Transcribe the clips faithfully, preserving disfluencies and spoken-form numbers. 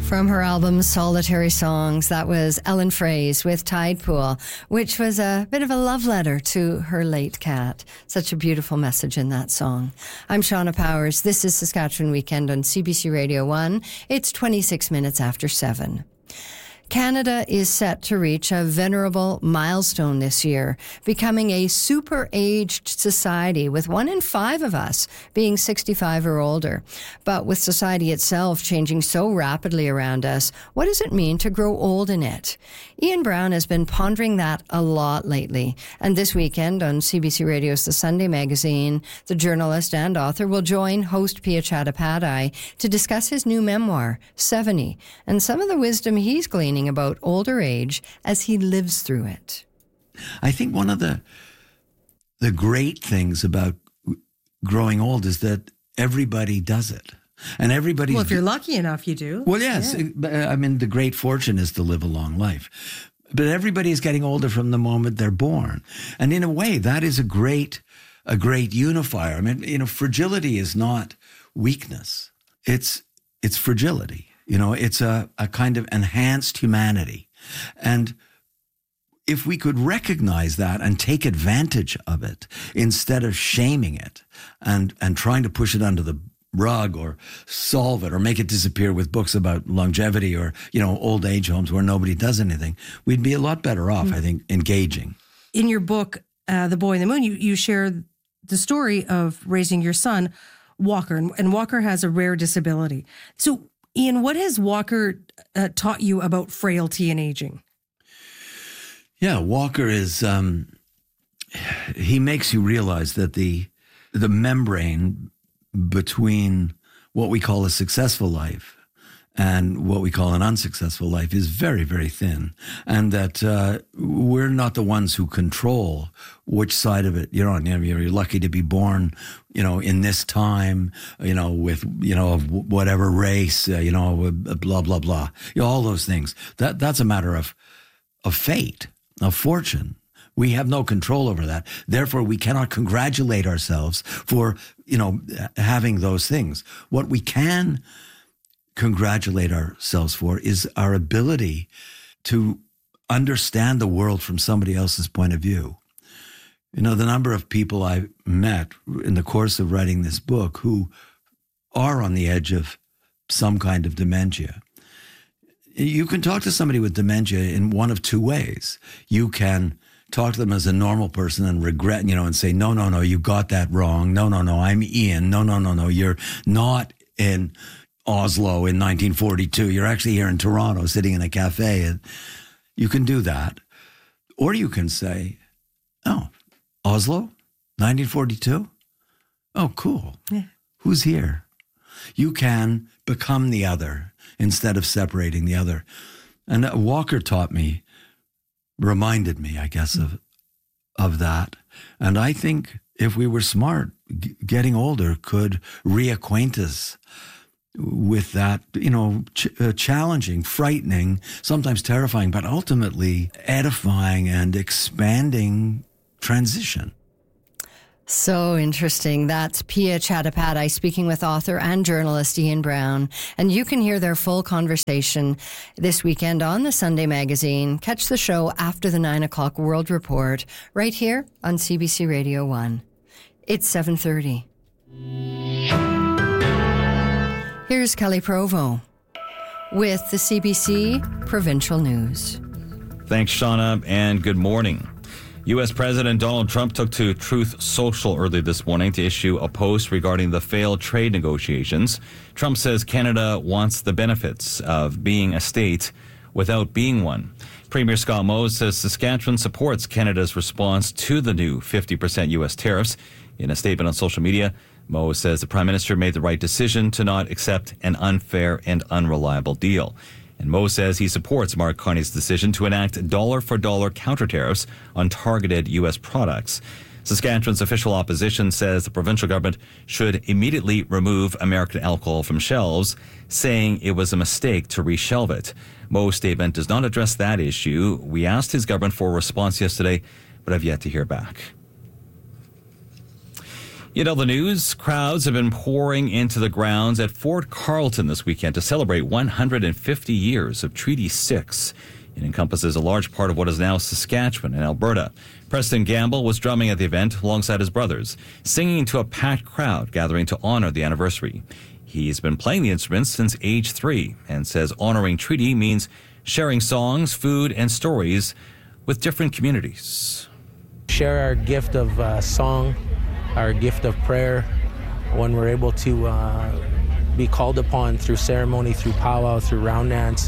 From her album Solitary Songs, that was Ellen Fraze with Tide Pool, which was a bit of a love letter to her late cat. Such a beautiful message in that song. I'm Shauna Powers. This is Saskatchewan Weekend on C B C Radio one. It's twenty-six minutes after seven. Canada is set to reach a venerable milestone this year, becoming a super-aged society, with one in five of us being sixty-five or older. But with society itself changing so rapidly around us, what does it mean to grow old in it? Ian Brown has been pondering that a lot lately. And this weekend on C B C Radio's The Sunday Magazine, the journalist and author will join host Pia Chattopadhyay to discuss his new memoir, seventy, and some of the wisdom he's gleaning about older age as he lives through it. I think one of the the great things about growing old is that everybody does it. And everybody's... Well, if you're lucky enough, you do. Well, yes. Yeah. I mean, the great fortune is to live a long life. But everybody is getting older from the moment they're born. And in a way, that is a great, a great unifier. I mean, you know, fragility is not weakness. It's, it's fragility. You know, it's a, a kind of enhanced humanity. And if we could recognize that and take advantage of it instead of shaming it and, and trying to push it under the rug or solve it or make it disappear with books about longevity or, you know, old age homes where nobody does anything, we'd be a lot better off, mm-hmm. I think, engaging. In your book, uh, The Boy in the Moon, you, you share the story of raising your son, Walker, and, and Walker has a rare disability. So, Ian, what has Walker uh, taught you about frailty and aging? Yeah, Walker is, um, he makes you realize that the the membrane between what we call a successful life and what we call an unsuccessful life is very, very thin. And that uh, we're not the ones who control which side of it you're on. You know, you're lucky to be born, you know, in this time, you know, with, you know, of whatever race, uh, you know, blah, blah, blah. You know, all those things. That That's a matter of, of fate, of fortune. We have no control over that. Therefore, we cannot congratulate ourselves for, you know, having those things. What we can congratulate ourselves for is our ability to understand the world from somebody else's point of view. You know, the number of people I met in the course of writing this book who are on the edge of some kind of dementia. You can talk to somebody with dementia in one of two ways. You can talk to them as a normal person and regret, you know, and say, no, no, no, you got that wrong. No, no, no, I'm Ian. No, no, no, no, you're not in Oslo in nineteen forty-two. You're actually here in Toronto sitting in a cafe. And you can do that. Or you can say, oh, Oslo, nineteen forty-two? Oh, cool. Yeah. Who's here? You can become the other instead of separating the other. And Walker taught me, reminded me, I guess, of of that. And I think if we were smart, g- getting older could reacquaint us with that, you know, ch- uh, challenging, frightening, sometimes terrifying, but ultimately edifying and expanding transition. So interesting. That's Pia Chattopadhyay speaking with author and journalist Ian Brown. And you can hear their full conversation this weekend on the Sunday Magazine. Catch the show after the nine o'clock World Report right here on C B C Radio one. It's seven thirty. Here's Kelly Provo with the C B C Provincial News. Thanks, Shauna, and good morning. U S. President Donald Trump took to Truth Social early this morning to issue a post regarding the failed trade negotiations. Trump says Canada wants the benefits of being a state without being one. Premier Scott Moe says Saskatchewan supports Canada's response to the new fifty percent U S tariffs. In a statement on social media, Moe says the Prime Minister made the right decision to not accept an unfair and unreliable deal. And Moe says he supports Mark Carney's decision to enact dollar-for-dollar counter-tariffs on targeted U S products. Saskatchewan's official opposition says the provincial government should immediately remove American alcohol from shelves, saying it was a mistake to reshelve it. Moe's statement does not address that issue. We asked his government for a response yesterday, but have yet to hear back. You know the news, crowds have been pouring into the grounds at Fort Carlton this weekend to celebrate one hundred fifty years of Treaty six. It encompasses a large part of what is now Saskatchewan and Alberta. Preston Gamble was drumming at the event alongside his brothers, singing to a packed crowd gathering to honor the anniversary. He's been playing the instruments since age three and says honoring Treaty means sharing songs, food, and stories with different communities. Share our gift of uh, song, our gift of prayer, when we're able to uh, be called upon through ceremony, through powwow, through round dance.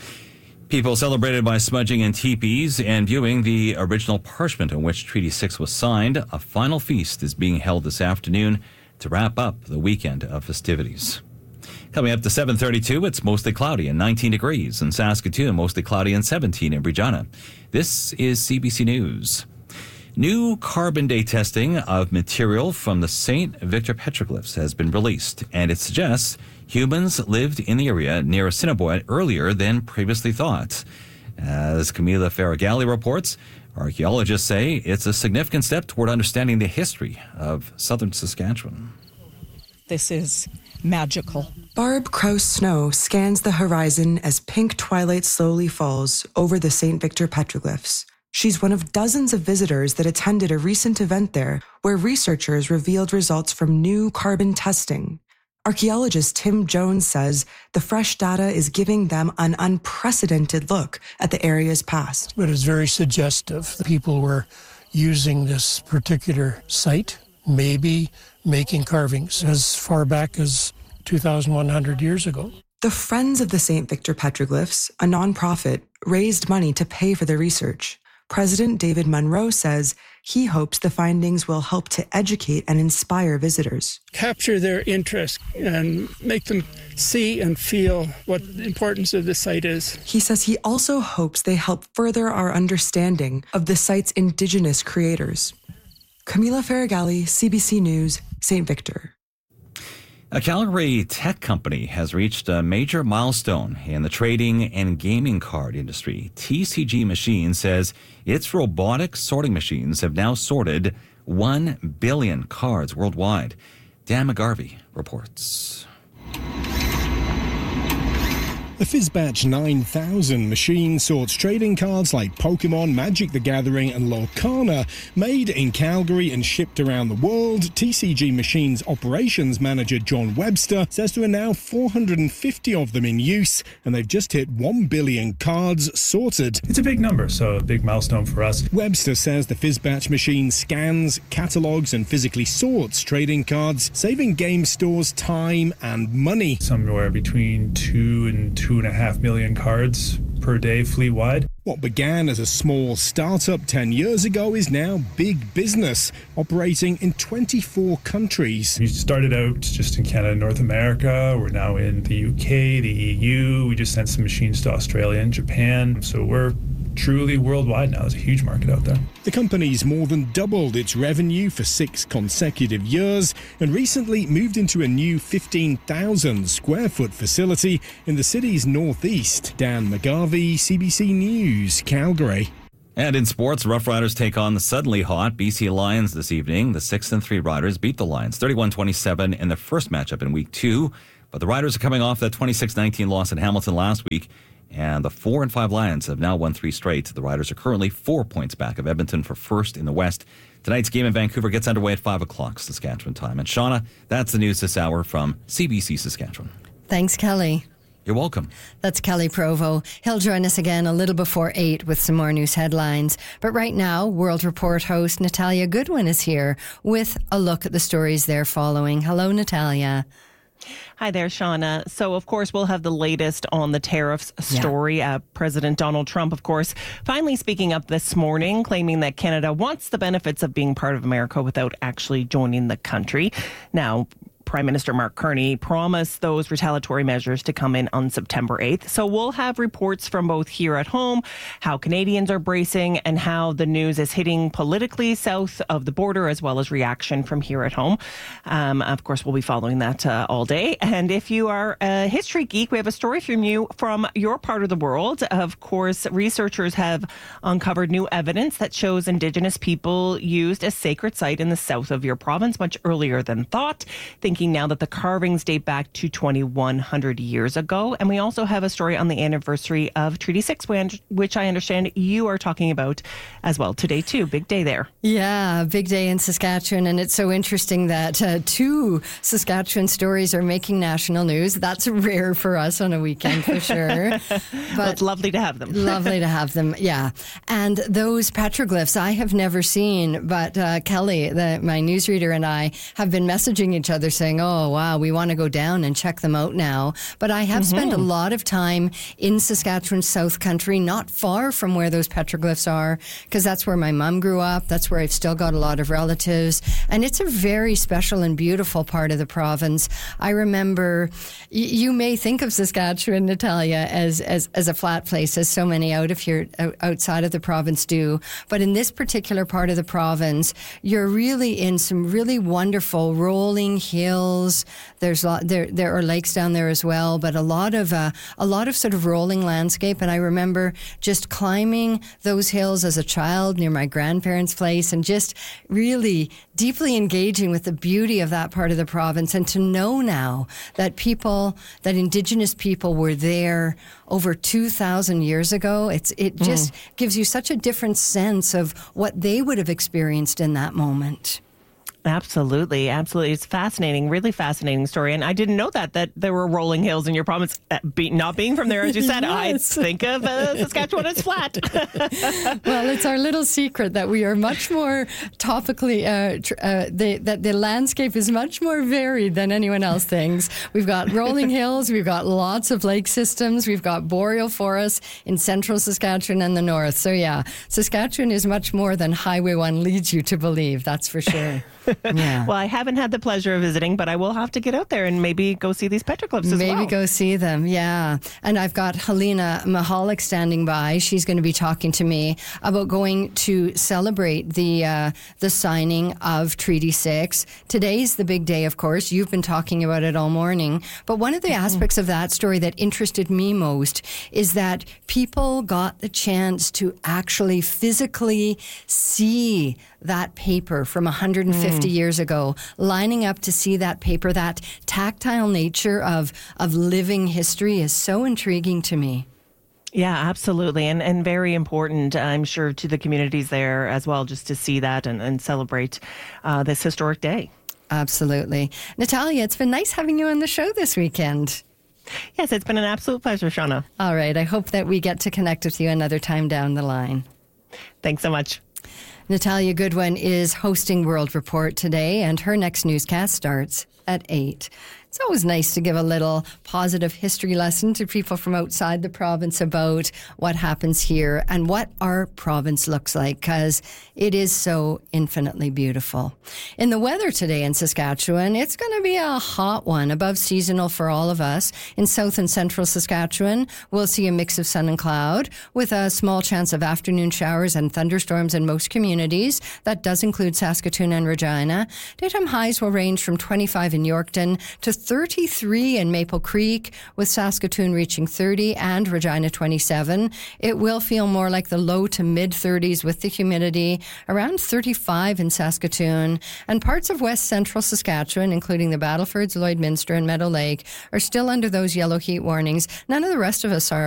People celebrated by smudging in teepees and viewing the original parchment on which Treaty six was signed. A final feast is being held this afternoon to wrap up the weekend of festivities. Coming up to seven thirty-two, it's mostly cloudy and nineteen degrees in Saskatoon, mostly cloudy and seventeen in Regina. This is C B C News. New carbon date testing of material from the Saint Victor petroglyphs has been released, and it suggests humans lived in the area near Assiniboine earlier than previously thought. As Camila Faragalli reports, archaeologists say it's a significant step toward understanding the history of southern Saskatchewan. This is magical. Barb Kraus Snow scans the horizon as pink twilight slowly falls over the Saint Victor petroglyphs. She's one of dozens of visitors that attended a recent event there where researchers revealed results from new carbon testing. Archaeologist Tim Jones says the fresh data is giving them an unprecedented look at the area's past. But it's very suggestive. People were using this particular site, maybe making carvings as far back as two thousand one hundred years ago. The Friends of the Saint Victor Petroglyphs, a nonprofit, raised money to pay for the research. President David Munro says he hopes the findings will help to educate and inspire visitors. Capture their interest and make them see and feel what the importance of the site is. He says he also hopes they help further our understanding of the site's Indigenous creators. Camila Faragalli, C B C News, Saint Victor. A Calgary tech company has reached a major milestone in the trading and gaming card industry. T C G Machines says its robotic sorting machines have now sorted one billion cards worldwide. Dan McGarvey reports. The Fizzbatch nine thousand machine sorts trading cards like Pokemon, Magic the Gathering and Lorcana. Made in Calgary and shipped around the world, T C G Machines operations manager John Webster says there are now four hundred fifty of them in use and they've just hit one billion cards sorted. It's a big number, so a big milestone for us. Webster says the Fizzbatch machine scans, catalogues and physically sorts trading cards, saving game stores time and money. Somewhere between two and two and a half million cards per day fleet-wide. What began as a small startup ten years ago is now big business, operating in twenty-four countries. We started out just in Canada and North America. We're now in the U K, the E U. We just sent some machines to Australia and Japan. So we're truly worldwide now. There's a huge market out there. The company's more than doubled its revenue for six consecutive years and recently moved into a new fifteen thousand square foot facility in the city's northeast. Dan McGarvey, C B C News, Calgary. And in sports, Rough Riders take on the suddenly hot B C Lions this evening. The six and three Riders beat the Lions thirty-one twenty-seven in their first matchup in week two. But the Riders are coming off that twenty-six nineteen loss at Hamilton last week. And the four and five Lions have now won three straight. The Riders are currently four points back of Edmonton for first in the West. Tonight's game in Vancouver gets underway at five o'clock Saskatchewan time. And Shauna, that's the news this hour from C B C Saskatchewan. Thanks, Kelly. You're welcome. That's Kelly Provo. He'll join us again a little before eight with some more news headlines. But right now, World Report host Natalia Goodwin is here with a look at the stories they're following. Hello, Natalia. Hi there, Shauna. So, of course, we'll have the latest on the tariffs story. Yeah. Uh, President Donald Trump, of course, finally speaking up this morning, claiming that Canada wants the benefits of being part of America without actually joining the country. Now, Prime Minister Mark Carney promised those retaliatory measures to come in on September eighth. So we'll have reports from both here at home, how Canadians are bracing, and how the news is hitting politically south of the border, as well as reaction from here at home. Um, of course, we'll be following that uh, all day. And if you are a history geek, we have a story from you from your part of the world. Of course, researchers have uncovered new evidence that shows Indigenous people used a sacred site in the south of your province much earlier than thought, thinking now that the carvings date back to twenty-one hundred years ago. And we also have a story on the anniversary of Treaty six, which I understand you are talking about as well today, too. Big day there. Yeah, big day in Saskatchewan. And it's so interesting that uh, two Saskatchewan stories are making national news. That's rare for us on a weekend, for sure. But well, it's lovely to have them. Lovely to have them, yeah. And those petroglyphs I have never seen, but uh, Kelly, the, my newsreader, and I have been messaging each other saying, oh, wow, we want to go down and check them out now. But I have mm-hmm. spent a lot of time in Saskatchewan South Country, not far from where those petroglyphs are, because that's where my mom grew up. That's where I've still got a lot of relatives. And it's a very special and beautiful part of the province. I remember, y- you may think of Saskatchewan, Natalia, as, as, as a flat place, as so many out of here, outside of the province do. But in this particular part of the province, you're really in some really wonderful rolling hills. There's lot, there there are lakes down there as well, but a lot of uh, a lot of sort of rolling landscape. And I remember just climbing those hills as a child near my grandparents' place, and just really deeply engaging with the beauty of that part of the province. And to know now that people, that Indigenous people were there over two thousand years ago, it's it just mm. gives you such a different sense of what they would have experienced in that moment. Absolutely, absolutely. It's fascinating, really fascinating story. And I didn't know that, that there were rolling hills in your province. Uh, be, not being from there, as you said, yes. I think of uh, Saskatchewan as flat. Well, it's our little secret that we are much more topically, uh, tr- uh, the, that the landscape is much more varied than anyone else thinks. We've got rolling hills, we've got lots of lake systems, we've got boreal forests in central Saskatchewan and the north. So yeah, Saskatchewan is much more than Highway one leads you to believe, that's for sure. Yeah. Well, I haven't had the pleasure of visiting, but I will have to get out there and maybe go see these petroglyphs as maybe well. Maybe go see them, yeah. And I've got Helena Mahalik standing by. She's going to be talking to me about going to celebrate the uh, the signing of Treaty six. Today's the big day, of course. You've been talking about it all morning. But one of the mm-hmm. aspects of that story that interested me most is that people got the chance to actually physically see that paper from one hundred fifty mm. years ago, lining up to see that paper. That tactile nature of of living history is so intriguing to me. Yeah, absolutely. And and very important, I'm sure, to the communities there as well, just to see that and, and celebrate uh, this historic day. Absolutely. Natalia, it's been nice having you on the show this weekend. Yes, it's been an absolute pleasure, Shauna. All right. I hope that we get to connect with you another time down the line. Thanks so much. Natalia Goodwin is hosting World Report today, and her next newscast starts at eight. It's always nice to give a little positive history lesson to people from outside the province about what happens here and what our province looks like, because it is so infinitely beautiful. In the weather today in Saskatchewan, it's going to be a hot one, above seasonal for all of us. In south and central Saskatchewan, we'll see a mix of sun and cloud with a small chance of afternoon showers and thunderstorms in most communities. That does include Saskatoon and Regina. Daytime highs will range from twenty-five in Yorkton to thirty-three in Maple Creek, with Saskatoon reaching thirty and Regina twenty-seven. It will feel more like the low to mid thirties with the humidity, around thirty-five in Saskatoon. And parts of west central Saskatchewan, including the Battlefords, Lloydminster, and Meadow Lake, are still under those yellow heat warnings. None of the rest of us are.